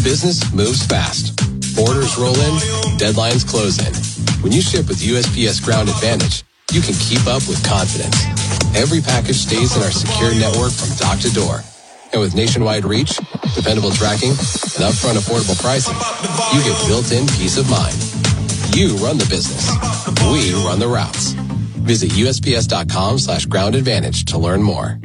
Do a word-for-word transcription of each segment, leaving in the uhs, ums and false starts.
Business moves fast. Orders roll in, deadlines close in. When you ship with U S P S Ground Advantage, you can keep up with confidence. Every package stays in our secure network from dock to door. And with nationwide reach, dependable tracking, and upfront affordable pricing, you get built-in peace of mind. You run the business. We run the routes. Visit USPS.com slash ground advantage to learn more.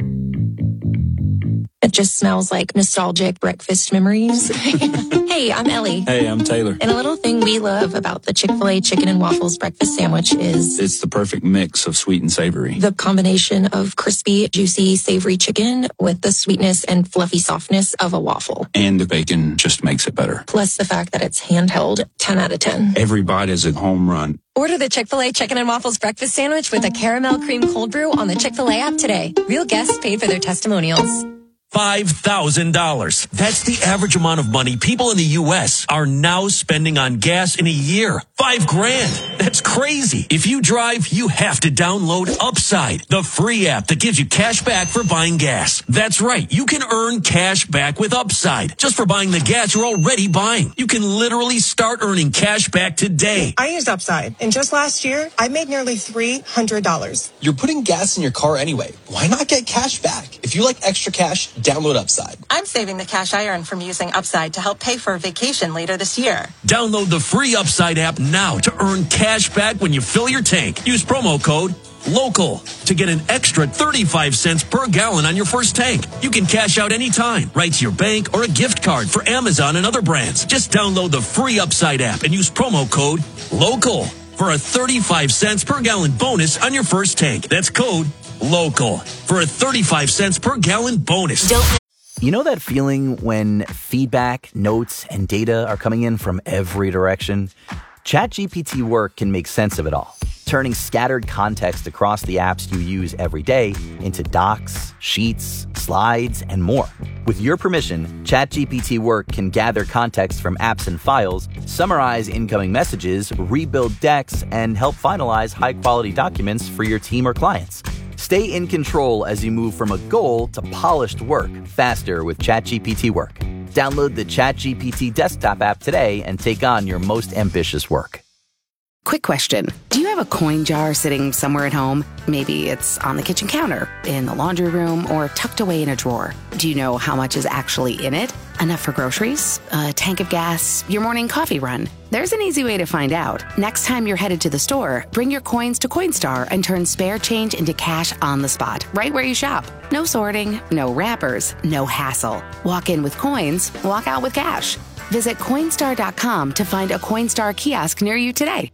It just smells like nostalgic breakfast memories. Hey, I'm Ellie. Hey, I'm Taylor. And a little thing we love about the Chick-fil-A Chicken and Waffles breakfast sandwich is it's the perfect mix of sweet and savory. The combination of crispy, juicy, savory chicken with the sweetness and fluffy softness of a waffle. And the bacon just makes it better. Plus the fact that it's handheld, ten out of ten. Every bite is a home run. Order the Chick-fil-A Chicken and Waffles breakfast sandwich with a caramel cream cold brew on the Chick-fil-A app today. Real guests paid for their testimonials. five thousand dollars. That's the average amount of money people in the U S are now spending on gas in a year. Five grand. That's crazy. If you drive, you have to download Upside, the free app that gives you cash back for buying gas. That's right. You can earn cash back with Upside just for buying the gas you're already buying. You can literally start earning cash back today. I used Upside, and just last year, I made nearly three hundred dollars. You're putting gas in your car anyway. Why not get cash back? If you like extra cash, download Upside. I'm saving the cash I earn from using Upside to help pay for a vacation later this year. Download the free Upside app now to earn cash back when you fill your tank. Use promo code LOCAL to get an extra thirty-five cents per gallon on your first tank. You can cash out anytime, right to your bank or a gift card for Amazon and other brands. Just download the free Upside app and use promo code LOCAL for a thirty-five cents per gallon bonus on your first tank. That's code LOCAL for a thirty-five cents per gallon bonus. Don't You know that feeling when feedback, notes, and data are coming in from every direction? ChatGPT Work can make sense of it all, turning scattered context across the apps you use every day into docs, sheets, slides, and more. With your permission, ChatGPT Work can gather context from apps and files, summarize incoming messages, rebuild decks, and help finalize high-quality documents for your team or clients. Stay in control as you move from a goal to polished work faster with ChatGPT Work. Download the ChatGPT desktop app today and take on your most ambitious work. Quick question. Do you have a coin jar sitting somewhere at home? Maybe it's on the kitchen counter, in the laundry room, or tucked away in a drawer. Do you know how much is actually in it? Enough for groceries? A tank of gas? Your morning coffee run? There's an easy way to find out. Next time you're headed to the store, bring your coins to Coinstar and turn spare change into cash on the spot, right where you shop. No sorting, no wrappers, no hassle. Walk in with coins, walk out with cash. Visit Coinstar dot com to find a Coinstar kiosk near you today.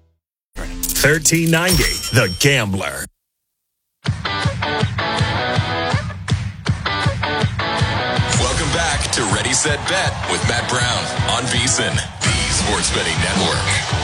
thirteen ninety, The Gambler. Welcome back to Ready, Set, Bet with Matt Brown on VSiN, the Sports Betting Network.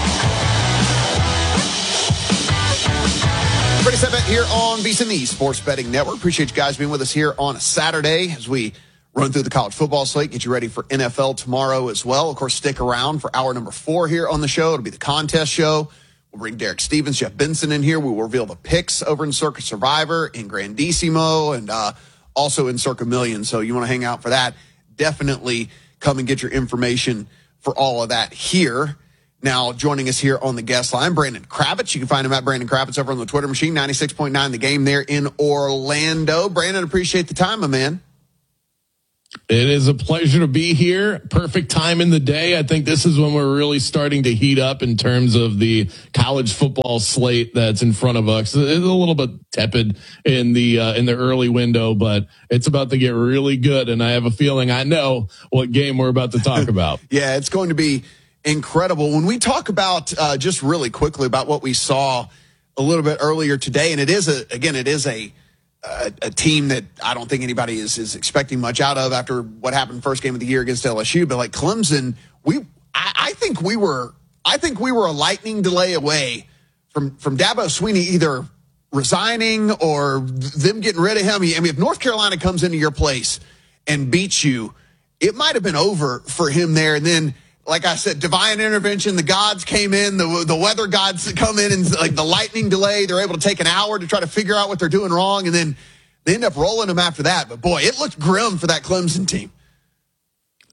Ready, Set, Bet here on VSiN, the Sports Betting Network. Appreciate you guys being with us here on a Saturday as we run through the college football slate, get you ready for N F L tomorrow as well. Of course, stick around for hour number four here on the show. It'll be the contest show. We'll bring Derek Stevens, Jeff Benson in here. We will reveal the picks over in Circa Survivor, in Grandissimo, and uh, also in Circa Million. So you want to hang out for that, definitely come and get your information for all of that here. Now, joining us here on the guest line, Brandon Kravitz. You can find him at Brandon Kravitz over on the Twitter machine, ninety-six point nine The Game there in Orlando. Brandon, appreciate the time, my man. It is a pleasure to be here. Perfect time in the day. I think this is when we're really starting to heat up in terms of the college football slate that's in front of us. It's a little bit tepid in the uh, in the early window, but it's about to get really good. And I have a feeling I know what game we're about to talk about. Yeah, it's going to be incredible. When we talk about uh, just really quickly about what we saw a little bit earlier today, and it is a again, it is a A, a team that I don't think anybody is, is expecting much out of after what happened first game of the year against L S U. But like Clemson, we I, I think we were I think we were a lightning delay away from from Dabo Swinney either resigning or them getting rid of him. I mean, if North Carolina comes into your place and beats you, it might have been over for him there. And then, like I said, divine intervention. The gods came in, the the weather gods come in, and like the lightning delay, they're able to take an hour to try to figure out what they're doing wrong, and then they end up rolling them after that. But boy, it looked grim for that Clemson team.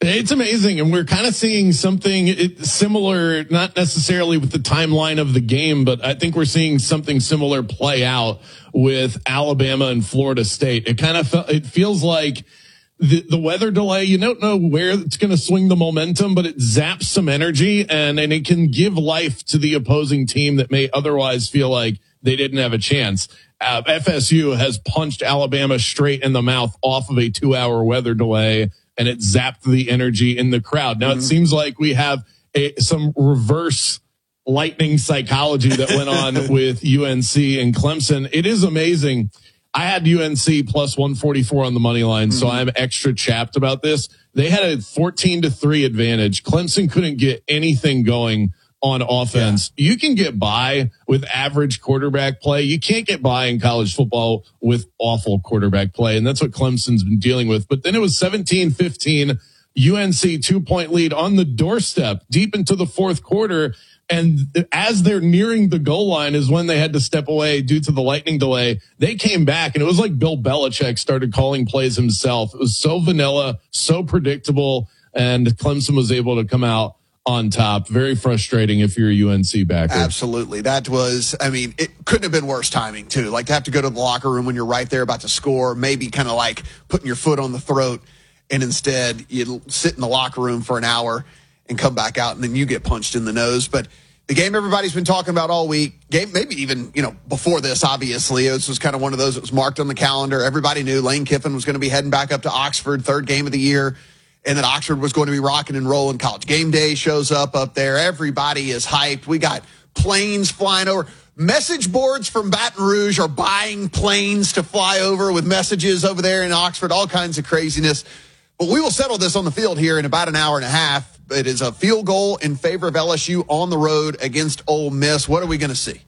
It's amazing, and we're kind of seeing something similar, not necessarily with the timeline of the game, but I think we're seeing something similar play out with Alabama and Florida State. It kind of fe- it feels like the, the weather delay, you don't know where it's going to swing the momentum, but it zaps some energy, and, and it can give life to the opposing team that may otherwise feel like they didn't have a chance. Uh, F S U has punched Alabama straight in the mouth off of a two-hour weather delay, and it zapped the energy in the crowd. Now, mm-hmm. It seems like we have a, some reverse lightning psychology that went on with U N C and Clemson. It is amazing. I had U N C plus one forty-four on the money line, mm-hmm. so I'm extra chapped about this. They had a fourteen to three advantage. Clemson couldn't get anything going on offense. Yeah. You can get by with average quarterback play. You can't get by in college football with awful quarterback play. And that's what Clemson's been dealing with. But then it was seventeen fifteen, U N C two point lead on the doorstep deep into the fourth quarter. And as they're nearing the goal line is when they had to step away due to the lightning delay. They came back, and it was like Bill Belichick started calling plays himself. It was so vanilla, so predictable, and Clemson was able to come out on top. Very frustrating if you're a U N C backer. Absolutely. That was, I mean, it couldn't have been worse timing, too. Like to have to go to the locker room when you're right there about to score, maybe kind of like putting your foot on the throat, and instead you sit in the locker room for an hour and come back out, and then you get punched in the nose. But the game everybody's been talking about all week, game maybe even, you know, before this, obviously, this was kind of one of those that was marked on the calendar. Everybody knew Lane Kiffin was going to be heading back up to Oxford, third game of the year. And that Oxford was going to be rocking and rolling. College Game Day shows up up there. Everybody is hyped. We got planes flying over. Message boards from Baton Rouge are buying planes to fly over with messages over there in Oxford, all kinds of craziness. But we will settle this on the field here in about an hour and a half. It is a field goal in favor of L S U on the road against Ole Miss. What are we going to see?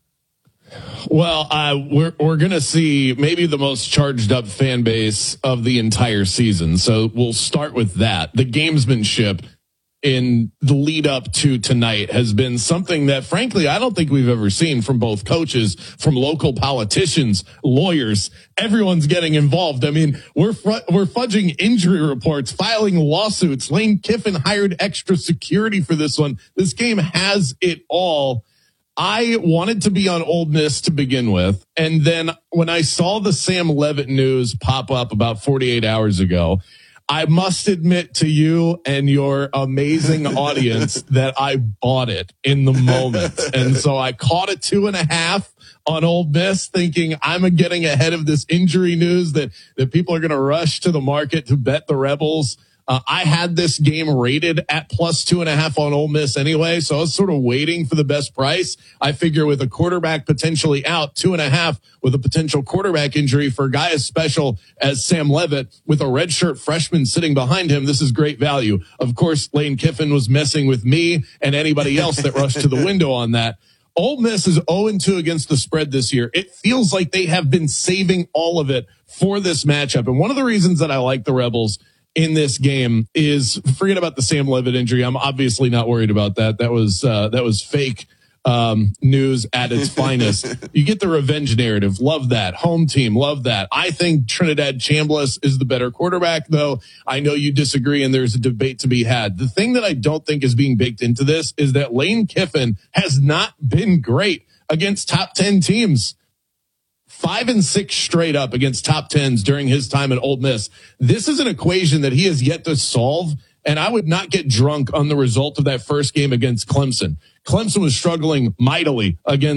Well, uh, we're we're going to see maybe the most charged up fan base of the entire season. So we'll start with that. The gamesmanship in the lead up to tonight has been something that, frankly, I don't think we've ever seen from both coaches, from local politicians, lawyers. Everyone's getting involved. I mean, we're fr- we're fudging injury reports, filing lawsuits. Lane Kiffin hired extra security for this one. This game has it all. I wanted to be on Ole Miss to begin with. And then when I saw the Sam Levitt news pop up about forty-eight hours ago, I must admit to you and your amazing audience that I bought it in the moment. And so I caught a two and a half on Ole Miss, thinking I'm getting ahead of this injury news that, that people are going to rush to the market to bet the Rebels. Uh, I had this game rated at plus two and a half on Ole Miss anyway, so I was sort of waiting for the best price. I figure with a quarterback potentially out, two and a half with a potential quarterback injury for a guy as special as Sam Levitt with a redshirt freshman sitting behind him, this is great value. Of course, Lane Kiffin was messing with me and anybody else that rushed to the window on that. Ole Miss is oh and two against the spread this year. It feels like they have been saving all of it for this matchup. And one of the reasons that I like the Rebels in this game is, forget about the Sam Levitt injury. I'm obviously not worried about that. That was, uh, that was fake, um, news at its finest. You get the revenge narrative. Love that. Home team. Love that. I think Trinidad Chambliss is the better quarterback, though. I know you disagree and there's a debate to be had. The thing that I don't think is being baked into this is that Lane Kiffin has not been great against top ten teams. Five and six straight up against top tens during his time at Ole Miss. This is an equation that he has yet to solve, and I would not get drunk on the result of that first game against Clemson. Clemson was struggling mightily against